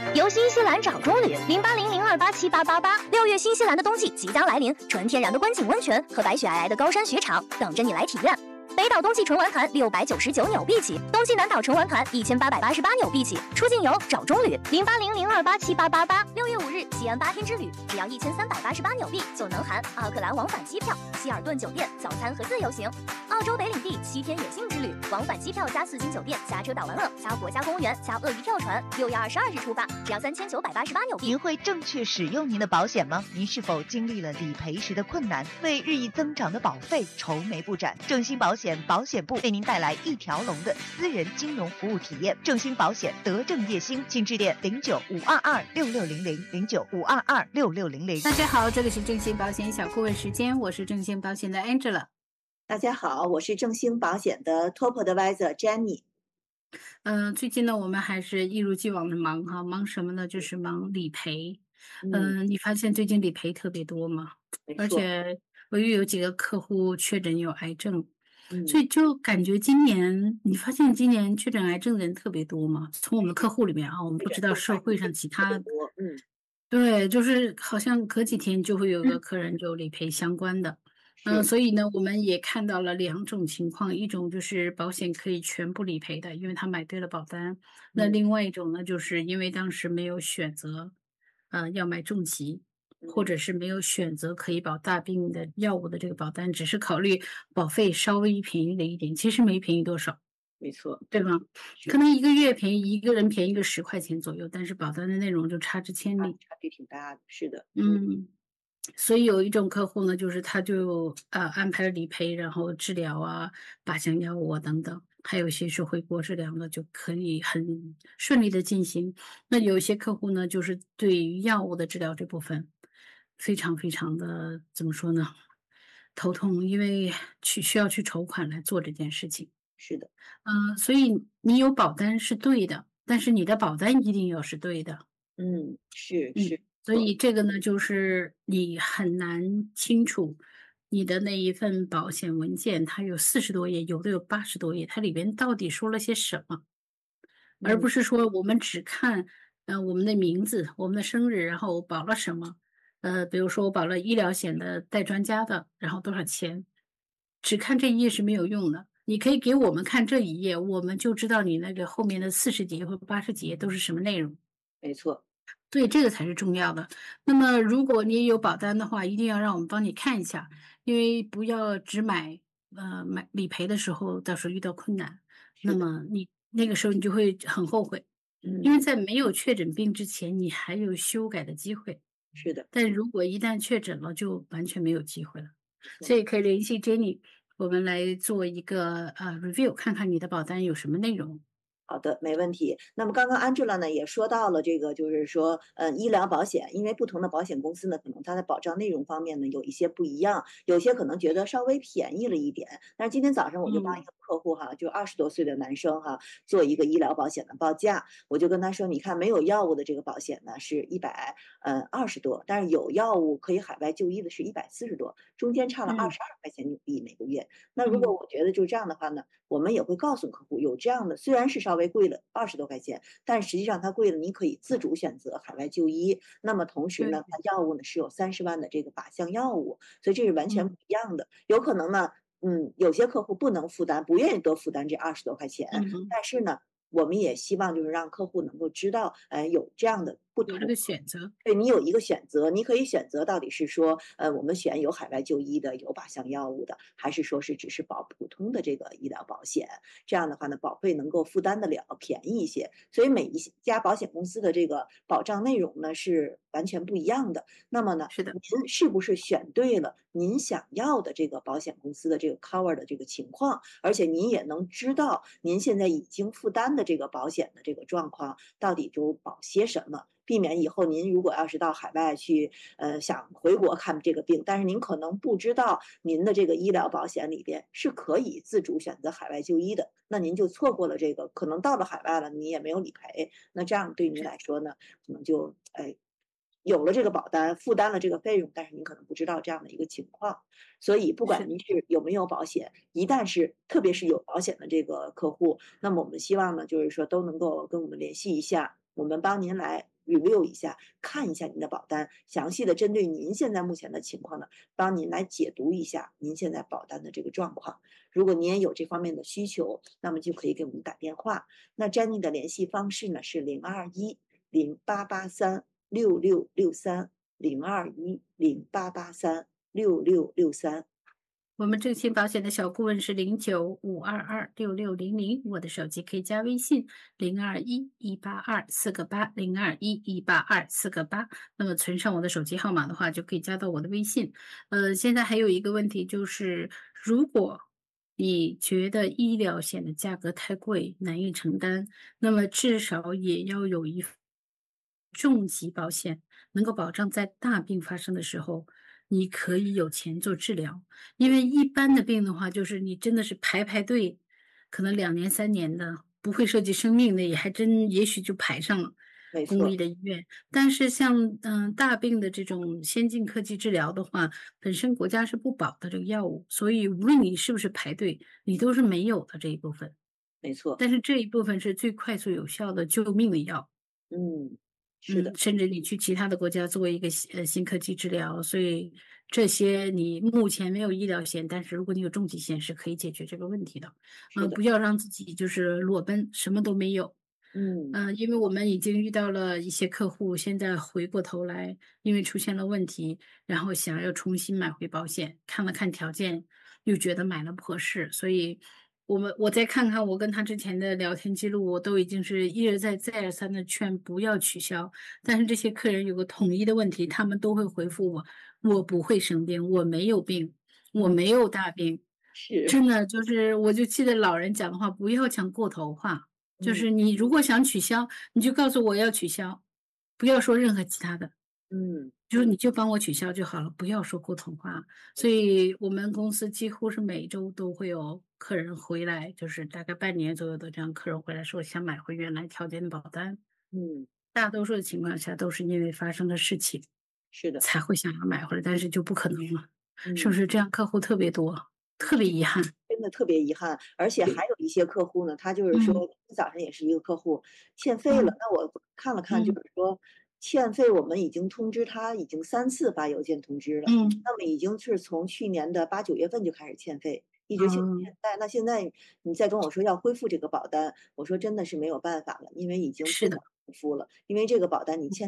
游新西兰找中旅0800287888。6月新西兰的冬季即将来临，纯天然的观景温泉和白雪皑皑的高山雪场等着你来体验。北岛冬季纯玩团699纽币起，冬季南岛纯玩团1888纽币起。出境游找中旅0800287888。6月5日西安8天之旅，只要1388纽币就能含奥克兰往返机票、希尔顿酒店、早餐和自由行。澳洲北领地7天野性之旅，往返机票加4星酒店加车岛玩乐加国家公园加鳄鱼跳船，6月22日出发，只要3988纽币。 您会正确使用您的保险吗？您是否经历了理赔时的困难，为日益增长的保费愁眉不展？正兴保险保险部为您带来一条龙的私人金融服务体验。正兴保险德正叶兴，请致电09-522-6600 09-522-6600。 大家好，这里是正兴保险小顾问时间，我是正兴保险的 Angela。 大家好，我是正兴保险的 Top Advisor Jenny。 最近呢，我们还是一如既往的忙哈，忙什么呢？就是忙理赔。你发现最近理赔特别多吗？而且我又有几个客户确诊有癌症，所以就感觉你发现今年确诊癌症的人特别多吗？从我们的客户里面啊，我们不知道社会上其他对，就是好像隔几天就会有个客人就理赔相关的。所以呢，我们也看到了两种情况，一种就是保险可以全部理赔的，因为他买对了保单。那另外一种呢，就是因为当时没有选择，要买重疾，或者是没有选择可以保大病的药物的这个保单，只是考虑保费稍微便宜了一点，其实没便宜多少。 没错， 对吧？可能一个月便宜，一个人便宜个10块钱左右，但是保单的内容就差之千里， 差距挺大的。是的， 所以有一种客户呢，就是他就安排了理赔，然后治疗啊、靶向药物啊等等，还有一些是回国治疗呢，就可以很顺利的进行。那有一些客户呢，就是对于药物的治疗这部分，非常非常的怎么说呢？头痛，因为需要去筹款来做这件事情。 是的， 所以你有保单是对的，但是你的保单一定要是对的。 是。 所以这个呢，就是你很难清楚你的那一份保险文件，它有40多页，有的有80多页，它里边到底说了些什么，而不是说我们只看我们的名字、我们的生日，然后保了什么。比如说我保了医疗险的带专家的，然后多少钱，只看这一页是没有用的。你可以给我们看这一页，我们就知道你那个后面的40几页或80几页都是什么内容。 没错， 对，这个才是重要的。那么如果你有保单的话，一定要让我们帮你看一下，因为不要只买理赔的时候，到时候遇到困难，那么你那个时候你就会很后悔，因为在没有确诊病之前，你还有修改的机会。 是的， 但如果一旦确诊了，就完全没有机会了。所以可以联系 Jenny，我们来做一个review，看看你的保单有什么内容。 好的，没问题。那么刚刚 Angela 呢也说到了这个，就是说，医疗保险，因为不同的保险公司呢，可能它的保障内容方面呢有一些不一样，有些可能觉得稍微便宜了一点。但是今天早上我就帮一个客户哈，就20多岁的男生哈，做一个医疗保险的报价，我就跟他说，你看没有药物的这个保险呢是120多，但是有药物可以海外就医的是140多，中间差了22块钱纽币每个月。那如果我觉得就这样的话呢，我们也会告诉客户有这样的，虽然是稍微贵了20多块钱，但实际上它贵了，你可以自主选择海外就医。那么同时呢，它药物呢是有30万的这个靶向药物，所以这是完全不一样的。有可能呢，有些客户不能负担，不愿意多负担这20多块钱，但是呢，我们也希望就是让客户能够知道，有这样的不同的选择。 对，你有一个选择，你可以选择到底是说，我们选有海外就医的、有靶向药物的，还是说是只是保普通的这个医疗保险。这样的话呢，保费能够负担得了，便宜一些。所以每一家保险公司的这个保障内容呢是完全不一样的。那么呢， 是的， 您是不是选对了您想要的这个保险公司的这个 cover 的这个情况？而且您也能知道您现在已经负担的这个保险的这个状况到底就保些什么？避免以后您如果要是到海外去，想回国看这个病，但是您可能不知道您的这个医疗保险里边是可以自主选择海外就医的，那您就错过了这个，可能到了海外了，你也没有理赔，那这样对您来说呢，可能就有了这个保单，负担了这个费用，但是您可能不知道这样的一个情况。所以不管您是有没有保险，一旦是特别是有保险的这个客户，那么我们希望呢，就是说都能够跟我们联系一下，我们帮您来 review 一下，看一下您的保单，详细的针对您现在目前的情况呢，帮您来解读一下您现在保单的这个状况。如果您也有这方面的需求，那么就可以给我们打电话。那 Jenny 的联系方式呢是02108836663。02108836663。 我们正新保险的小顾问是0952266600，我的手机可以加微信0211824802118248。那么存上我的手机号码的话，就可以加到我的微信。现在还有一个问题就是，如果你觉得医疗险的价格太贵，难以承担，那么至少也要有一份重疾保险，能够保障在大病发生的时候，你可以有钱做治疗。因为一般的病的话，就是你真的是排队，可能2年3年的，不会涉及生命的，也还真也许就排上了没公立错， 的医院。但是像大病的这种先进科技治疗的话，本身国家是不保的这个药物，所以无论你是不是排队，你都是没有的这一部分。 没错， 但是这一部分是最快速有效的救命的药。 嗯，是的， 甚至你去其他的国家做一个新科技治疗，所以这些你目前没有医疗险，但是如果你有重疾险是可以解决这个问题的。 是的， 不要让自己就是裸奔，什么都没有。 嗯， 因为我们已经遇到了一些客户，现在回过头来，因为出现了问题，然后想要重新买回保险，看了看条件，又觉得买了不合适，所以我再看看我跟他之前的聊天记录，我都已经是一而再再而三的劝不要取消。但是这些客人有个统一的问题，他们都会回复我：我不会生病，我没有病，我嗯， 没有大病。 是， 真的就是，我就记得老人讲的话，不要讲过头话。就嗯， 是你如果想取消，你就告诉我要取消，不要说任何其他的， 嗯， 就是你就帮我取消就好了，不要说过头话。所以我们公司几乎是每周都会有客人回来，就是大概半年左右的这样客人回来说想买回原来条件的保单， 嗯， 大多数的情况下都是因为发生的事情是的， 才会想要买回来，但是就不可能了，是不嗯。 是？这样客户特别多，特别遗憾。 真的特别遗憾，而且还有一些客户呢，他就是说嗯今天早上也是一个客户欠费了， 嗯那我看了看，就嗯是说欠费我们已经通知他已经3次发邮件通知了， 嗯那么已经是从去年的8、9月份就开始欠费，一直欠到嗯， 现在。那现在你再跟我说要恢复这个保单，我说真的是没有办法了，因为已经不能是的。 恢复了，因为这个保单你欠